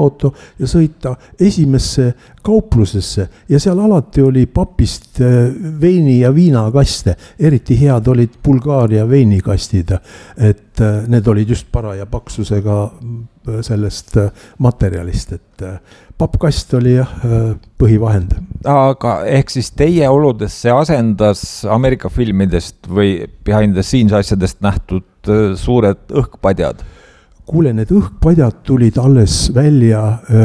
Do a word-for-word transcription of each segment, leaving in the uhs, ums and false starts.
sõiduauto ja sõita esimesse kauplusesse ja seal alati oli papist veini ja viinakaste, eriti head olid Bulgaaria veinikastid, et need olid just paraja paksusega sellest materjalist, et pappkast oli jah põhivahend. Aga ehk siis teie oludes see asendas Ameerika filmidest või behind the scenes asjadest nähtud suured õhkpadjad? Kuule, need õhkpadjad tulid alles välja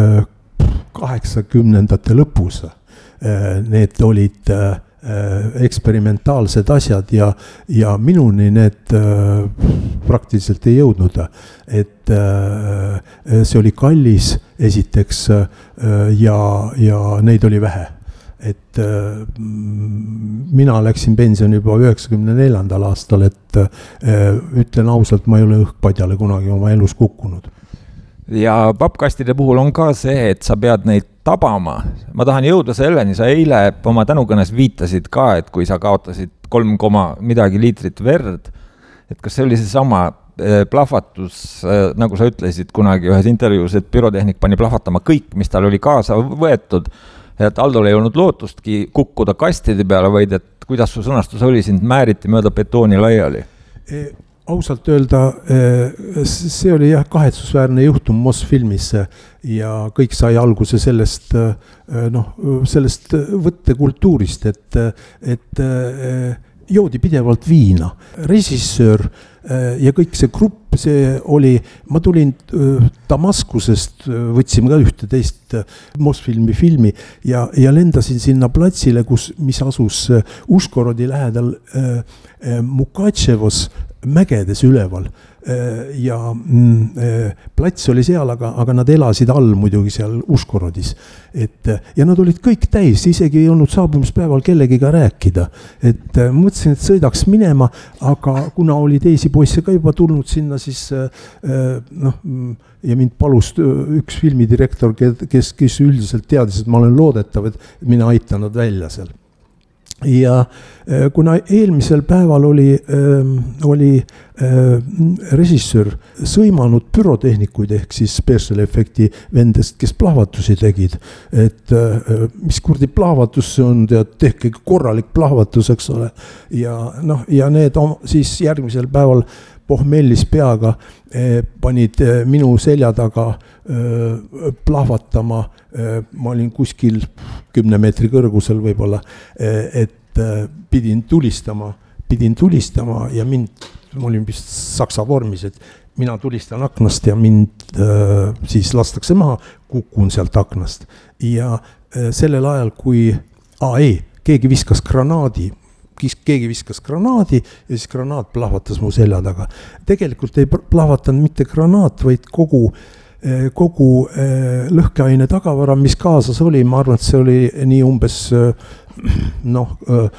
kaheksakümnendate lõpus. Need olid eksperimentaalsed asjad ja, ja minuni need praktiliselt ei jõudnud, et see oli kallis esiteks ja, ja neid oli vähe, et mina läksin pensioni juba üheksakümne neljandal aastal, et ütlen ausalt, ma ei ole õhkpadjale kunagi oma elus kukkunud. Ja pappkastide puhul on ka see, et sa pead neid tabama. Ma tahan jõuda selleni, sa eile oma tänukõnes viitasid ka, et kui sa kaotasid kolm koma midagi liitrit verd, et kas see oli see sama plahvatus, nagu sa ütlesid kunagi ühes intervjuus, et pürotehnik pani plahvatama kõik, mis tal oli kaasa võetud, et Aldol ei olnud lootustki kukkuda kastide peale, vaid et kuidas su sõnastus oli, sind määriti mööda betooni laiali? E ausalt öelda, see oli jah kahetsusväärne juhtum Mosfilmis ja kõik sai alguse sellest, noh, sellest võttekultuurist, et, et joodi pidevalt viina. Režissöör ja kõik see grupp, see oli, ma tulin Damaskusest, võtsime ka ühte teist Mosfilmi filmi ja, ja lendasin sinna platsile, kus, mis asus Uškorodi lähedal Mukatševos mägedes üleval ja plats oli seal, aga, aga nad elasid all muidugi seal Uškorodis. Et, ja nad olid kõik täis, isegi ei olnud saabumispäeval kellegiga rääkida. Et mõtlesin, et sõidaks minema, aga kuna oli teisi poisse ka juba tulnud sinna, siis noh, ja mind palus üks filmidirektor, kes, kes üldiselt teadis, et ma olen loodetav, et mina aitan nad välja seal. Ja kuna eelmisel päeval oli, oli režissöör sõimanud pyrotehnikuid ehk siis special efekti vendest, kes plahvatusi tegid, et mis kurdi plahvatus on, tead, tehke korralik plahvatus, eks ole, ja, noh, ja need on, siis järgmisel päeval pohmellis peaga panid minu selja taga plahvatama, ma olin kuskil kümne meetri kõrgusel võib-olla, et pidin tulistama, pidin tulistama ja mind, ma olin vist saksa vormis, et mina tulistan aknast ja mind siis lastakse maha, kukun sealt aknast. Ja sellel ajal, kui, aa ei, keegi viskas granaadi, keegi viskas granaadi ja siis granaat plahvatas mu selja taga. Tegelikult ei plahvatanud mitte granaat, vaid kogu, kogu lõhkeaine tagavara, mis kaasas oli, ma arvan, et see oli nii umbes noh,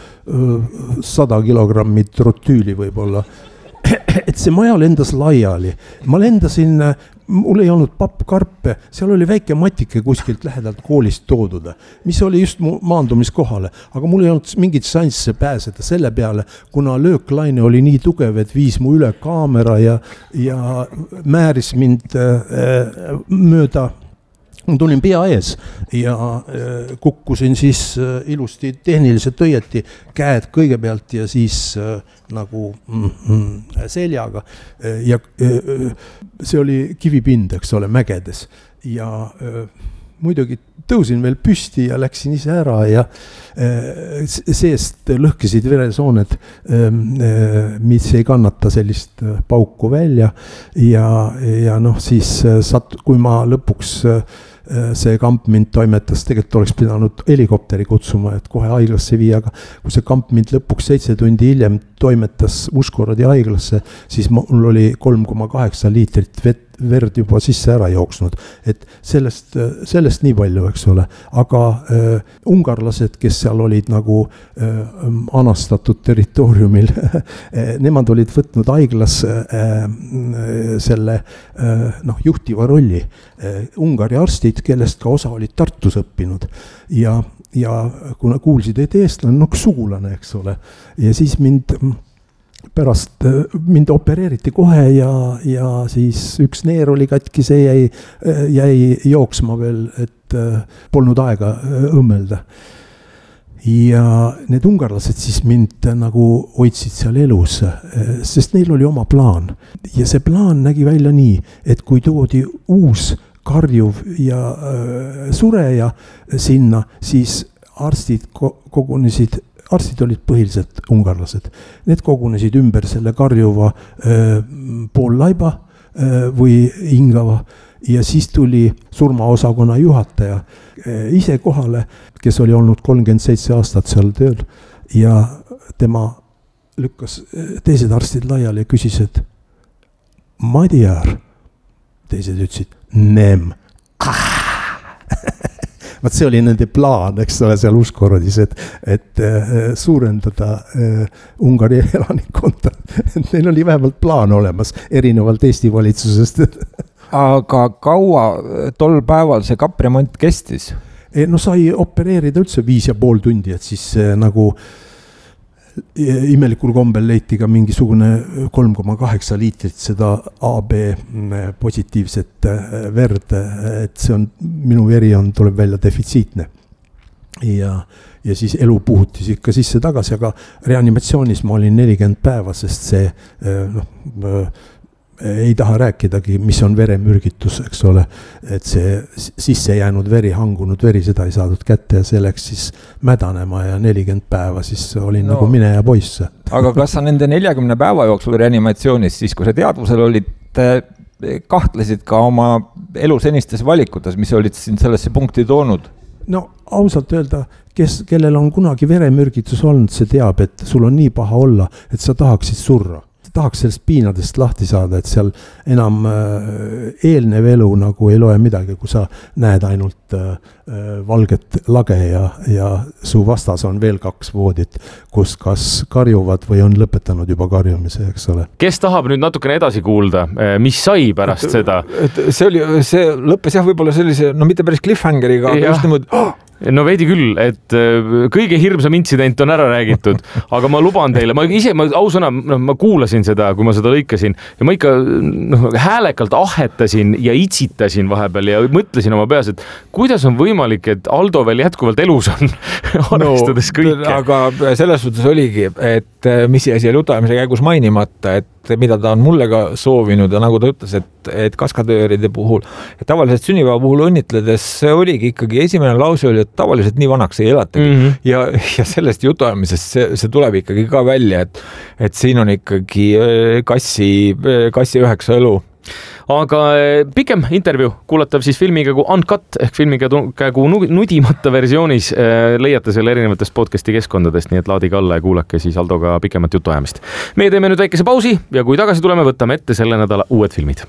sada kilogrammi trotüüli võib-olla. Et see maja lendas laiali. Ma lendasin, mul ei olnud pappkarpe, seal oli väike matike kuskilt lähedalt koolist toodud, mis oli just maandumiskohale, aga mul ei olnud mingit šansse pääseda selle peale, kuna lööklaine oli nii tugev, et viis mu üle kaamera ja, ja määris mind äh, mööda. Ma tulin pea ees ja kukkusin siis ilusti tehniliselt õieti käed kõigepealt ja siis nagu mm, seljaga ja see oli kivipind, eks ole, mägedes ja muidugi tõusin veel püsti ja läksin ise ära ja seest lõhkesid veresooned, mis ei kannata sellist pauku välja ja, ja noh, siis sat, kui ma lõpuks see kamp mind toimetas, tegelikult oleks pidanud helikopteri kutsuma, et kohe haiglasse viia, aga kui see kamp mind lõpuks seitse tundi hiljem toimetas Uškorodi haiglasse, siis mul oli kolm koma kaheksa liitrit vett, verd juba sisse ära jooksnud, et sellest, sellest nii palju, eks ole, aga äh, ungarlased, kes seal olid nagu äh, anastatud territooriumil, nemad olid võtnud haiglas äh, selle äh, noh, juhtiva rolli. Äh, Ungari arstid, kellest ka osa olid Tartus õppinud ja, ja kuna kuulsid, et eestlane, no sugulane, eks ole, ja siis mind pärast mind opereeriti kohe ja, ja siis üks neer oli katki, see jäi, jäi jooksma veel, et polnud aega õmmelda. Ja need ungarlased siis mind nagu hoidsid seal elus, sest neil oli oma plaan. Ja see plaan nägi välja nii, et kui toodi uus karjuv ja äh, sureja sinna, siis arstid kogunesid, arstid olid põhiliselt ungarlased. Need kogunesid ümber selle karjuva äh, poollaiba äh, või hingava. Ja siis tuli surmaosakonna juhataja ise kohale, kes oli olnud kolmkümmend seitse aastat seal tööl ja tema lükkas teised arstid laiali ja küsis, et Madjar, teised ütlesid, nem. Vaat see oli nende plaan, eks ole, seal Uskorodis, et, et suurendada Ungari elanikkonda. Neil oli vähemalt plaan olemas, erinevalt Eesti valitsusest. Aga kaua tol päeval see kapremont kestis? No sai opereerida üldse viis ja pool tundi, et siis nagu imelikul kombel leiti ka mingisugune kolm koma kaheksa liitrit seda A B positiivset verd, et see on, minu veri on, tuleb välja defitsiitne. Ja, ja siis elu puhuti ikka sisse tagasi, aga reanimatsioonis ma olin nelikümmend päeva, sest see noh, ei taha rääkidagi, mis on veremürgitus, eks ole, et see sisse jäänud veri, hangunud veri, seda ei saadud kätte ja see läks siis mädanema ja nelikümmend päeva siis olin no, nagu mine ja poisse. Aga kas sa nende neljakümne päeva jooksul reanimatsioonis, siis kui sa teadvusel olid, kahtlesid ka oma elu senistes valikutes, mis olid siin sellesse punkti toonud? No ausalt öelda, kes, kellel on kunagi veremürgitus olnud, see teab, et sul on nii paha olla, et sa tahaksid surra. Tahaks sellest piinadest lahti saada, et seal enam eelnev elu nagu ei loe midagi, kui sa näed ainult valget lage ja, ja su vastas on veel kaks voodit, kus kas karjuvad või on lõpetanud juba karjumise, eks ole. Kes tahab nüüd natukene edasi kuulda, mis sai pärast et, seda? Et see, oli, see lõppes jah võib-olla sellise, no mitte päris cliffhangeriga, aga just niimoodi, oh! No veidi küll, et kõige hirmsam intsident on ära räägitud, aga ma luban teile, ma ise, ma ausõna, no, ma kuulasin seda, kui ma seda lõikasin ja ma ikka no, häälekalt ahetasin ja itsitasin vahepeal ja mõtlesin oma peas, et kuidas on võimalik, et Aldo veel jätkuvalt elus on, arvestades no, kõike. Aga selles suhtes oligi, et mis jäi siia lutajamise käigus mainimata, et mida ta on mulle ka soovinud ja nagu ta ütles, et, et kaskadööride puhul, et tavaliselt sünnipäeva puhul õnnitledes see oligi ikkagi esimene lause oli, et tavaliselt nii vanaks ei elatagi. Mm -hmm. ja, ja sellest jutuajamisest see, see tuleb ikkagi ka välja, et, et siin on ikkagi kassi, kassi üheksa elu. Aga pikem intervju kuulatav siis filmikägu Uncut ehk filmikägu nudimata versioonis leiate selle erinevatest podcasti keskkondadest, nii et laadige alla ja kuulake siis Aldoga pikemat jutuajamist. Meie teeme nüüd väikese pausi ja kui tagasi tuleme, võtame ette selle nädala uued filmid.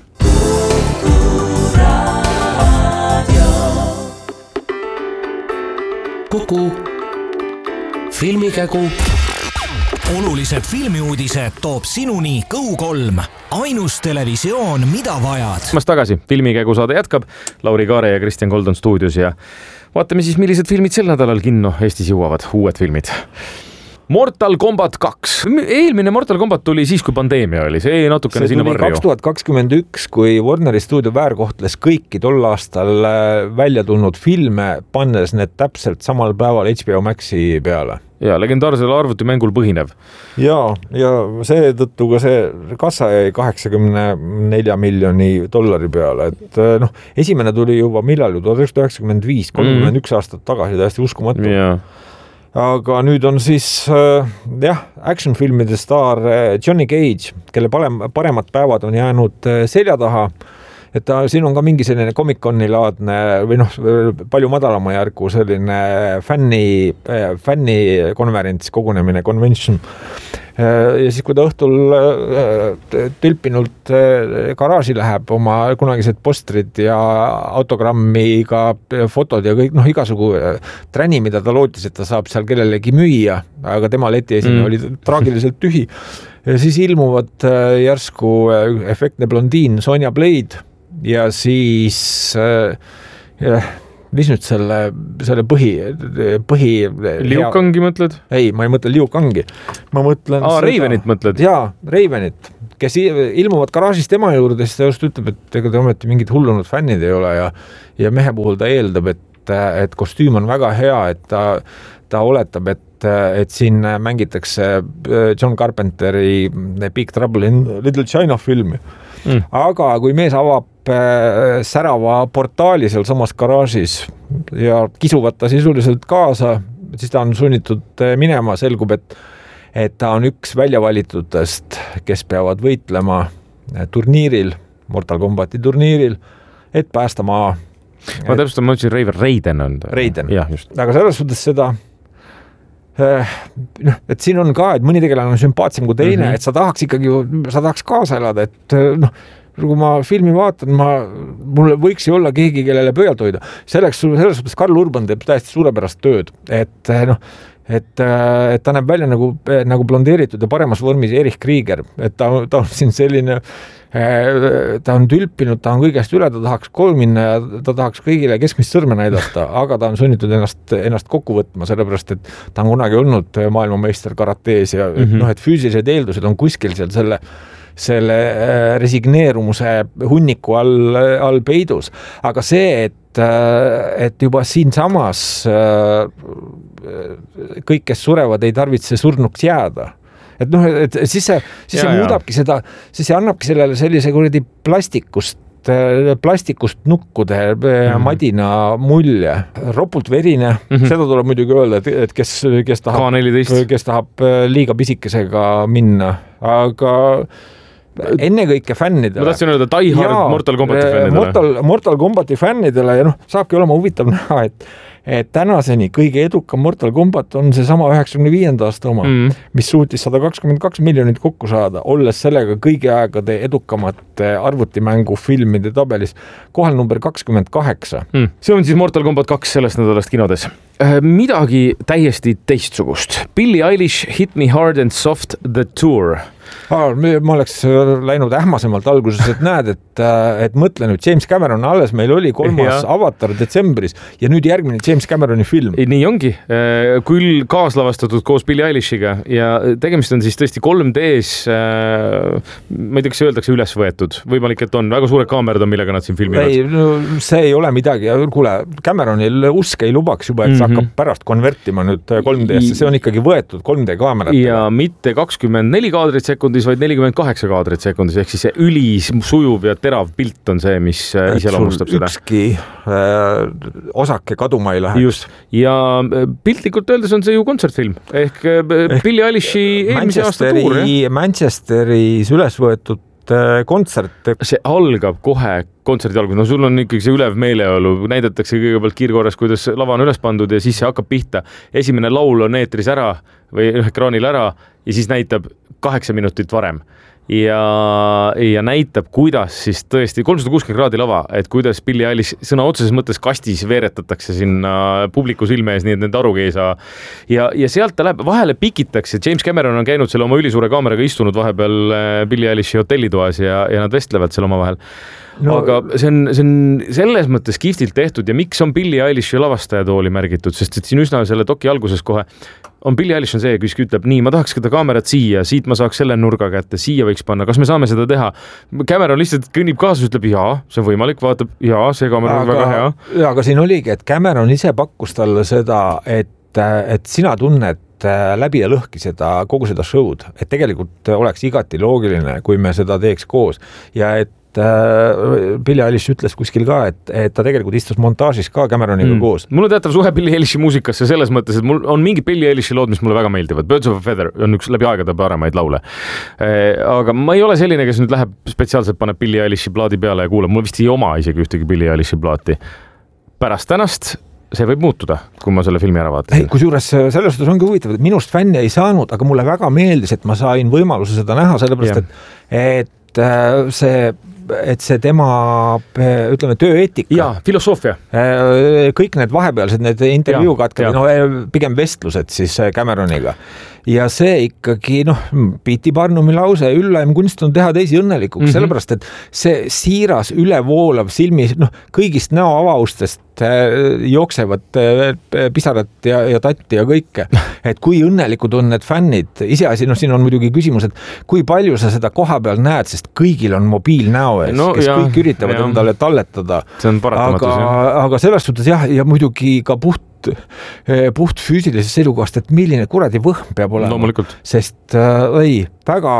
Kuku filmikägu. Olulised filmiuudised toob sinuni Go kolm. Ainus televisioon, mida vajad. Mas tagasi, filmikägu saade jätkab. Lauri Kaare ja Kristjan Koldon stuudios ja vaatame siis, millised filmid sel nädalal kinno Eestis jõuavad. Uued filmid. Mortal Kombat kaks. Eelmine Mortal Kombat tuli siis, kui pandeemia oli. See natukene sinna varju. kaks tuhat kakskümmend üks, kui Warneri stuudio väärkohtles kõiki tol aastal välja tulnud filme, pannes need täpselt samal päeval H B O Maxi peale. Ja legendaarsel arvutimängul põhinev. Ja, ja see tõttu ka see kassa jäi kaheksakümne nelja miljoni dollari peale. Et noh, esimene tuli juba millal ju tuhat üheksasada üheksakümmend viis, kolmkümmend üks aastat tagasi, täiesti uskumatu. Ja. Aga nüüd on siis jah, action-filmide staar Johnny Cage, kelle paremad päevad on jäänud selja taha. Et ta, siin on ka mingi selline Comic-Coni laadne või noh, palju madalama järgu selline fänni, fänni konverents, kogunemine, convention. Ja siis, kui ta õhtul tülpinult garaaži läheb, oma kunagised postrid ja autogrammiga fotod ja kõik, noh, igasugu träni, mida ta lootis, et ta saab seal kellelegi müüa, aga tema leti esine mm. oli traagiliselt tühi. Ja siis ilmuvad järsku efektne blondiin Sonja Blade ja siis äh, mis nüüd selle, selle põhi, põhi... Liu Kangi mõtled? Ei, ma ei mõtle Liu Kangi. Ma mõtlen... Aa, seda... Ravenit mõtled? Jaa, Ravenit, kes ilmuvad garaažist tema juurde, siis ta just ütleb, et ega te ometi mingid hullunud fännid ei ole ja, ja mehe puhul ta eeldab, et, et kostüüm on väga hea, et ta, ta oletab, et, et siin mängitakse John Carpenteri Big Trouble in Little China filmi. Mm. Aga kui mees avab särava portaali seal samas garaažis ja kisuvad ta sisuliselt kaasa, siis ta on sunnitud minema, selgub, et, et ta on üks väljavalitutest, kes peavad võitlema turniiril, Mortal Combati turniiril, et päästa maa. Ma täpselt ma ütlesin, Raven, Raiden on. Raiden, ja, just. Aga selles suhtes seda noh, et siin on ka, et mõni tegelane on sümpaatsem kui teine, mm-hmm. et sa tahaks ikkagi, sa tahaks kaasa elada, et noh, kui ma filmi vaatan, ma, mul võiks ju olla keegi, kellele pöialt hoida. Selleks, selles suhtes Karl Urban teeb täiesti suurepärast tööd, et noh, et, et ta näeb välja nagu, nagu blondeeritud ja paremas vormis Erich Krieger, et ta, ta on siin selline, ta on tülpinud, ta on kõigest üle, ta tahaks kool minna ja ta tahaks kõigile keskmist sõrme näidata, aga ta on sunnitud ennast, ennast kokku võtma, sellepärast, et ta on kunagi olnud maailmameister karatees ja mm-hmm. noh, et füüsilised eeldused on kuskil seal selle selle resigneerumuse hunniku all, all peidus. Aga see, et, et juba siin samas kõik, kes surevad, ei tarvitse surnuks jääda. Et noh, et siis see, siis ja, see muudabki ja. seda, siis see annabki sellele sellise kuradi plastikust plastikust nukkude mm-hmm. madina mulje. Ropult verine, mm-hmm. seda tuleb muidugi öelda, et, et kes, kes tahab, kes tahab liiga pisikesega minna. Aga enne kõike fännidele. Ma tahtsin öelda Die Hard Mortal Combati fännidele. Mortal, Mortal Combati fännidele ja noh, saabki olema huvitav näha, et, et tänaseni kõige edukam Mortal Combat on see sama üheksakümne viienda aasta oma, mm. mis suutis sada kakskümmend kaks miljonit kokku saada, olles sellega kõigi aegade edukamate arvutimängu filmide tabelis kohal number kakskümmend kaheksa. Mm. See on siis Mortal Combat kaks sellest nädalast kinodes. Midagi täiesti teistsugust. Billie Eilish Hit Me Hard and Soft The Tour. Ah, ma oleks läinud ähmasemalt alguses, et näed, et, et mõtle nüüd, James Cameron alles, meil oli kolmas ja. Avatar detsembris ja nüüd järgmine James Cameroni film. Nii ongi, küll kaaslavastatud koos Billie Eilishiga ja tegemist on siis tõesti kolm D-s, ma ei tea, kas öeldakse üles võetud, võimalik, et on väga suured kaamerad on, millega nad siin filmivad. Ei, no, see ei ole midagi, kuule, Cameronil usk ei lubaks juba, et see mm-hmm. hakkab pärast konvertima nüüd kolm D-sse, see on ikkagi võetud kolm D kaamerat. Ja mitte kakskümmend neli kaadrit sekundis, vaid nelikümmend kaheksa kaadrit sekundis, ehk siis see üli sujuv ja terav pilt on see, mis iseloomustab seda. Ükski äh, osake kaduma ei lähe. Just, ja piltlikult öeldes on see ju kontsertfilm, ehk, ehk Billie Eilishi eelmise aasta tuur. Manchesteris üles võetud kontsert. See algab kohe kontserdi alguses, no sul on ikkagi see ülev meeleolu, näidatakse kõigepealt kiirkorras, kuidas lava on üles pandud ja siis see hakkab pihta. Esimene laul on eetris ära või ekraanil ära ja siis näitab kaheksa minutit varem. Ja, ja näitab, kuidas siis tõesti kolmsada kuuskümmend kraadi lava, et kuidas Billie Eilish sõna otseses mõttes kastis veeretatakse sinna publiku silme ees, nii et need arugi ei saa. Ja, ja sealt ta läheb, vahele pikitakse. James Cameron on käinud selle oma ülisuure kaameraga istunud vahepeal Billie Eilishi hotellitoas ja, ja nad vestlevad seal oma vahel. No, aga see on, see on selles mõttes kihvtilt tehtud ja miks on Billie Eilishi lavastaja-tooli märgitud, sest et siin üsna selle doki alguses kohe on Billie Eilish on see, kes ütleb, nii, ma tahaks seda kaamerat siia, siit ma saaks selle nurga kätte, siia võiks panna, kas me saame seda teha? Cameron lihtsalt kõnnib kaasa, ütleb, jaa, see on võimalik, vaatab, jaa, see kaamera on väga hea. Aga siin oligi, et Cameron ise pakkus talle seda, et, et sina tunned läbi ja lõhki seda, kogu seda show'd, et tegelikult oleks igati loogiline, kui me seda teeks koos ja et Billie Eilish ütles kuskil ka, et, et ta tegelikult istus montaažis ka Cameroniga mm. koos. Mul on teatav suhe Billie Eilishi muusikasse selles mõttes, et mul on mingi Billie Eilishi lood, mis mulle väga meeldivad. Birds of a Feather on üks läbi aegade paremaid laule. Aga ma ei ole selline, kes nüüd läheb spetsiaalselt paneb Billie Eilishi plaadi peale ja kuulab. Mul vist ei oma isegi ühtegi Billie Eilishi plaati. Pärast tänast see võib muutuda, kui ma selle filmi ära vaatasin. Kui juures selles suhtes ongi huvitav, et minust fänni ei saanud, aga mulle väga meeldis, et ma sain võimaluse seda näha, sellepärast, et, et see et see tema, ütleme, tööeetika. Ja, filosoofia. Kõik need vahepealsed, need intervjuukatkad, no, pigem vestlused siis Cameroniga. Ja see ikkagi, noh, Piiti Barnumi lause, üllaim kunst on teha teisi õnnelikuks, mm-hmm. sellepärast, et see siiras ülevoolav silmi, noh, kõigist näoavaustest jooksevad pisarat ja, ja tatti ja kõike. Et kui õnnelikud on need fännid, iseasi, no siin on muidugi küsimus, et kui palju sa seda koha peal näed, sest kõigil on mobiilnäo ees, no, kes ja, kõik üritavad ja. endale talletada. See on paratamatus. Aga, aga selles suhtes jah, ja muidugi ka puht puht füüsilisest selukohast, et milline kuradi võhm peab olema. No, sest äh, ei, väga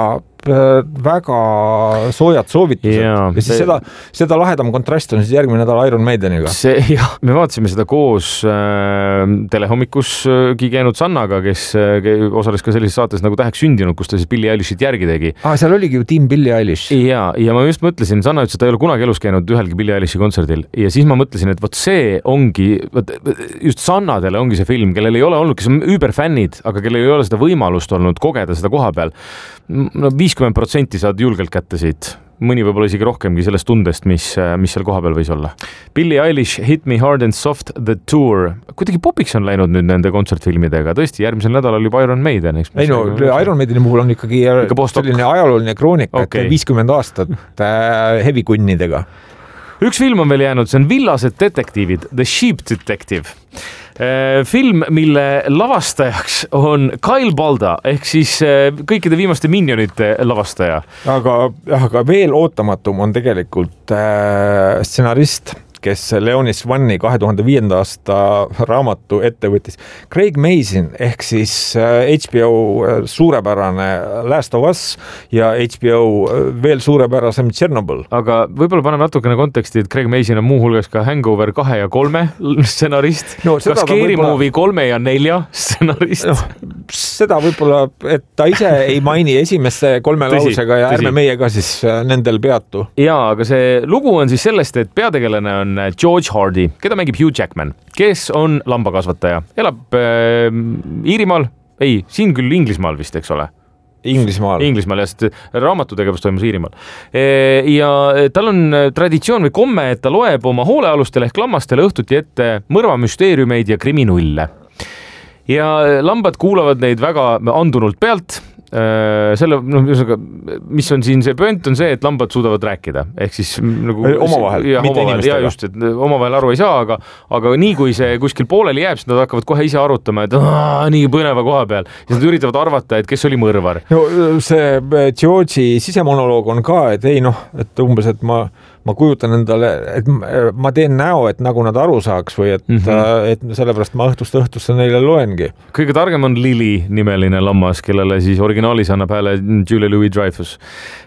väga soojad soovitused ja, ja siis see, seda, seda lahedam kontrast on siis järgmine nädal Iron Maideniga. See, jah, me vaatasime seda koos äh, telehommikusgi käinud Sannaga, kes äh, osales ka sellises saates nagu Täheks sündinud, kus ta siis Billie Eilishit järgi tegi. Ah, seal oligi ju tiim Billie Eilish. Ja, ja ma just mõtlesin, Sanna ütles, et ta ei ole kunagi elus käinud ühelgi Billie Eilishi kontserdil ja siis ma mõtlesin, et võt see ongi, võt, just Sannadele ongi see film, kellel ei ole olnud, kes on überfännid, aga kellel ei ole seda võimalust olnud kogeda seda koha peal. No viiskümmend protsenti saad julgelt kätte siit. Mõni võib-olla isegi rohkemgi sellest tundest, mis, mis seal koha peal võis olla. Billie Eilish, Hit Me Hard and Soft, The Tour. Kuidagi popiks on läinud nüüd nende kontsertfilmidega. Tõesti, järgmisel nädalal oli Iron Maiden. Eks ei no, Iron Maideni puhul on ikkagi Ikka selline ajalooline kroonika, okay. Et viiskümmend aastat äh, hevikunnidega. Üks film on veel jäänud, see on Villased detektiivid, The Sheep Detective. Film, mille lavastajaks on Kyle Balda ehk siis kõikide viimaste Minionite lavastaja. Aga, aga veel ootamatum on tegelikult äh, stsenarist, kes Leonis Vanni kahe tuhande viienda aasta raamatu ette võttis. Craig Mazin ehk siis H B O suurepärane Last of Us ja H B O veel suurepärasem Chernobyl. Aga võib-olla paneme natukene konteksti, et Craig Mazin on muuhulgas ka Hangover kahe ja kolme stsenarist. No, ka Scary võib-olla... Movie kolme ja nelja stsenarist. No, seda võib-olla, et ta ise ei maini esimesse kolme tõsi, lausega ja tõsi. Ärme meie ka siis nendel peatu. Jaa, aga see lugu on siis sellest, et peategelane on George Hardy, keda mängib Hugh Jackman, kes on lambakasvataja. Elab äh, Iirimaal, ei, siin küll Inglismaal vist, eks ole. Inglismaal. Inglismaal, just raamatutegevus toimus Iirimaal. Ja tal on traditsioon või komme, et ta loeb oma hoolealustele ehk lammastele õhtuti ette mõrvamüsteeriumeid ja kriminulle. Ja lambad kuulavad neid väga andunult pealt. Selle, noh, mis on siin see pönt on see, et lambad suudavad rääkida ehk siis nagu omavahel, ja, mitte omavahel, ja just, et omavahel aru ei saa, aga, aga nii kui see kuskil pooleli jääb, siis nad hakkavad kohe ise arutama, et aah, nii põneva koha peal ja nad üritavad arvata, et kes oli mõrvar. No see George'i sisemonoloog on ka, et ei noh, et umbes, et ma ma kujutan endale, et ma teen näo, et nagu nad aru saaks või et, mm-hmm. et sellepärast ma õhtust õhtusse neile loengi. Kõige targem on Lily nimeline lammas, kellele siis originaalis annab hääle Julia Louis-Dreyfus.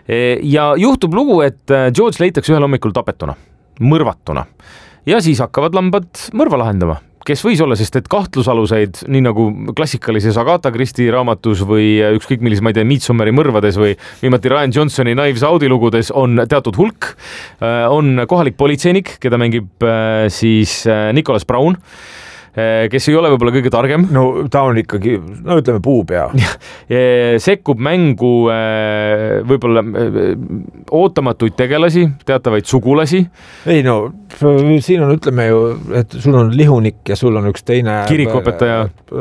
Ja juhtub lugu, et George leitakse ühel hommikul tapetuna, mõrvatuna ja siis hakkavad lambad mõrva lahendama. Kes võis olla, sest et kahtlusaluseid, nii nagu klassikalises Agatha Christie raamatus või ükskõik millise, ma ei tea, Midsommari mõrvades või viimati Ryan Johnsoni Knives Out'i lugudes on teatud hulk. On kohalik politseinik, keda mängib siis Nicholas Brown, kes ei ole võib-olla kõige targem. No ta on ikkagi, no ütleme puupea. Sekkub mängu võib-olla ootamatuid tegelasi, teatavaid sugulasi. Ei no, siin on, ütleme ju, et sul on lihunik ja sul on üks teine kirikuõpetaja.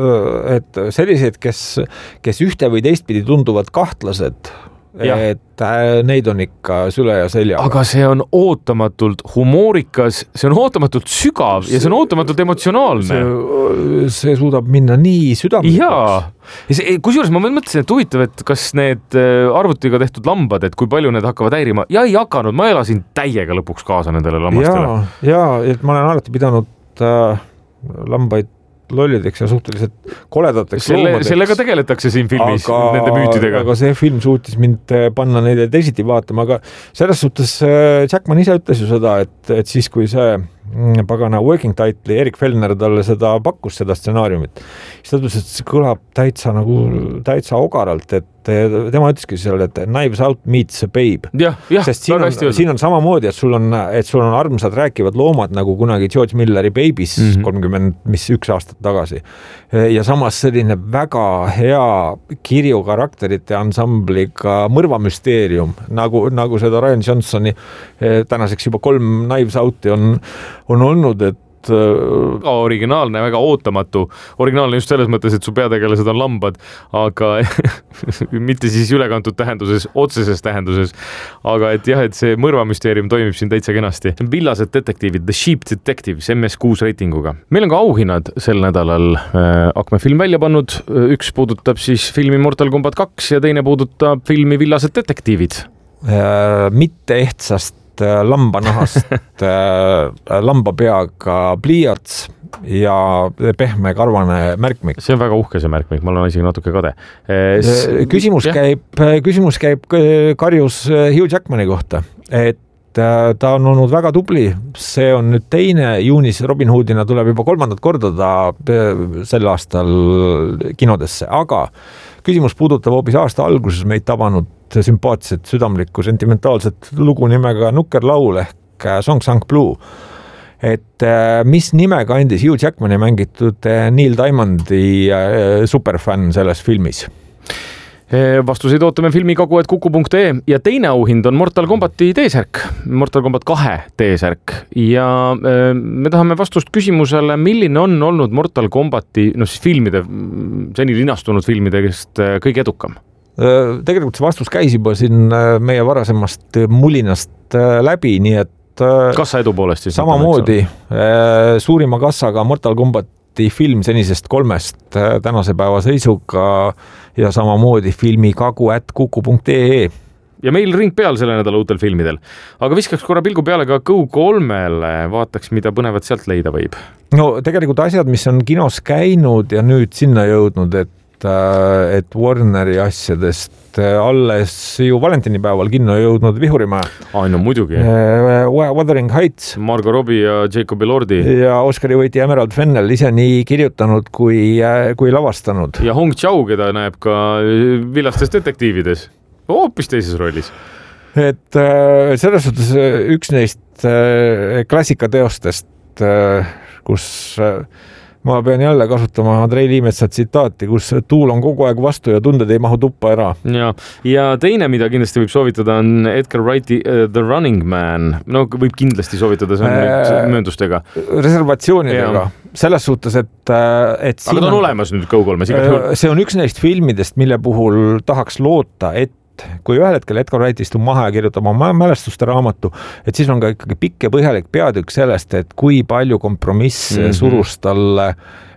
Et sellised, kes, kes ühte või teistpidi tunduvad kahtlased, ja. Et neid on ikka süle ja selja. Aga see on ootamatult humoorikas, see on ootamatult sügav ja see on ootamatult emotsionaalne. See, see suudab minna nii südamlikuks. Jaa. Ja see, kusjuures ma mõtlesin, et huvitav, et kas need arvutiga tehtud lambad, et kui palju need hakkavad häirima. Ja ei hakanud, ma elasin täiega lõpuks kaasa nendele lambastele. Jaa, jaa, et ma olen alati pidanud äh, lambaid lollideks ja suhteliselt koledateks Selle, loomadeks. Sellega tegeletakse siin filmis, aga, nende müütidega. Aga see film suutis mind panna neile teisiti vaatama, aga selles suhtes Jackman ise ütles ju seda, et, et siis kui see pagana working title'i Erik Fellner talle seda pakkus, seda stsenaariumit, siis ta ütles, et see kõlab täitsa nagu täitsa ogaralt, et tema ütleski seal, et Knives Out meets a babe. Ja, ja, sest siin on, siin on samamoodi, et sul on, et sul on armsad rääkivad loomad nagu kunagi George Milleri Babies mm-hmm. kolmkümmend, mis üks aastat tagasi. Ja samas selline väga hea kirju karakterite ansambliga mõrvamüsteerium, nagu, nagu seda Ryan Johnsoni tänaseks juba kolm Knives Out'i on, on olnud, et väga originaalne, väga ootamatu. Originaalne just selles mõttes, et su peategelased on lambad, aga mitte siis ülekantud tähenduses, otseses tähenduses. Aga et jah, et see mõrvamüsteerium toimib siin täitsa kenasti. Villased detektiivid, The Sheep Detectives, M S kuus reitinguga. Meil on ka auhinnad sel nädalal Acme film välja pannud. Üks puudutab siis filmi Mortal Combat kaks ja teine puudutab filmi Villased detektiivid. Mitte ehtsast lambanahast lambapeaga pliiats ja pehme karvane märkmik. See on väga uhke see märkmik, ma olen isegi natuke kade. Küsimus käib, küsimus käib karjus Hugh Jackmani kohta, et ta on olnud väga tubli, see on nüüd teine, juunis Robin Hoodina tuleb juba kolmandat korda ta sel aastal kinodesse, aga küsimus puudutab hoopis aasta alguses meid tabanud sümpaatset, südamlikku, sentimentaalset lugu nimega Nukkerlaul ehk Song Sang Blue. Et mis nime kandis Hugh Jackmani mängitud Neil Diamondi superfänn selles filmis? Vastuseid ootame filmikagu et kuku punkt ee ja teine auhind on Mortal Combati T-särk, Mortal Combat kahe T-särk ja me tahame vastust küsimusele, milline on olnud Mortal Combati no siis filmide, seni linastunud filmidest kõige edukam? Tegelikult see vastus käis juba siin meie varasemast mulinast läbi, nii et kassa edu poolest siis samamoodi suurima kassaga Mortal Combati film senisest kolmest tänase päeva seisuga ja samamoodi filmikagu et kuku punkt ee. Ja meil ring peal selle nädala uutel filmidel. Aga viskaks korra pilgu peale ka Go kolmele, vaataks, mida põnevat sealt leida võib. No tegelikult asjad, mis on kinos käinud ja nüüd sinna jõudnud, et et Warneri asjadest alles ju valentinipäeval kinno jõudnud Vihurimäe. Ai, no muidugi. Wuthering Heights. Margot Robbie ja Jacob Elordi. Ja Oscari võiti Emerald Fennell ise nii kirjutanud kui, kui lavastanud. Ja Hong Chau, keda näeb ka Villastes detektiivides. Hoopis teises rollis. Et selles suhtes üks neist klassikateostest, kus ma pean jälle kasutama Andrei Liimetsa tsitaati, kus tuul on kogu aeg vastu ja tunded ei mahu tuppa ära. Ja, ja teine, mida kindlasti võib soovitada, on Edgar Wrighti uh, The Running Man. No võib kindlasti soovitada, see on nüüd mööndustega. Reservatsioonidega. Ja. Selles suhtes, et... et Aga ta on, on olemas nüüd Go kolmes. See on üks neist filmidest, mille puhul tahaks loota, et kui ühel hetkel Edgar Wright istub maha ja kirjutab oma mälestuste raamatu, et siis on ka ikkagi pikk ja põhjalik peatükk sellest, et kui palju kompromiss mm-hmm. surus talle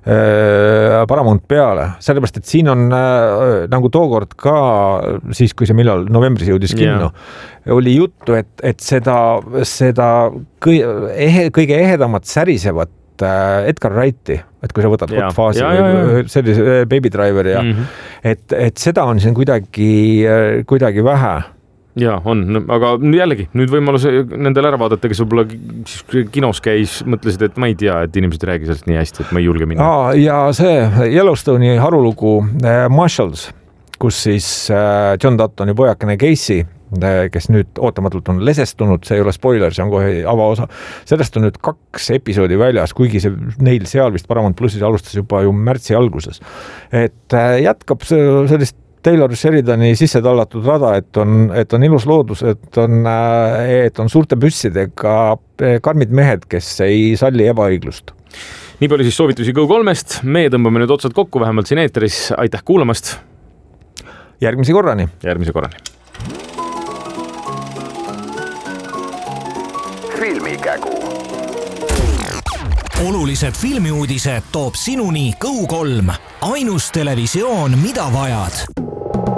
äh, Paramount peale. Sellepärast, et siin on äh, nagu tookord ka, siis kui see millal novembris jõudis kinno, yeah. oli juttu, et, et seda, seda kõige, ehe, kõige ehedamat särisevat Edgar Wrighti, et kui sa võtad Hot Faasi või sellise Baby Driver ja mm-hmm. et, et seda on siin kuidagi, kuidagi vähe. Ja, on, aga jällegi, nüüd võimalus nendel ära vaadata, kes võib-olla kinos käis, mõtlesid, et ma ei tea, et inimesed ei räägi sellest nii hästi, et ma ei julge minna. Aa, ja see Yellowstone'i harulugu Marshalls, kus siis John Duttoni pojakene Casey, kes nüüd ootamatult on lesestunud, see ei ole spoiler, see on kohe avaosa. Sellest on nüüd kaks episoodi väljas, kuigi see neil seal vist Paramount Plussis alustas juba ju märtsi alguses. Et jätkab sellist Taylor Sheridani sisse tallatud rada, et on, et on ilus loodus, et on, et on suurte püssidega karmid mehed, kes ei salli ebaõiglust. Nii palju siis soovitusi Go kolmest. Me tõmbame nüüd otsad kokku vähemalt siin eeteris. Aitäh kuulamast. Järgmise korrani. Järgmise korrani. Filmikägu. Olulised filmiuudised toob sinuni Go kolm. Ainus televisioon, mida vajad.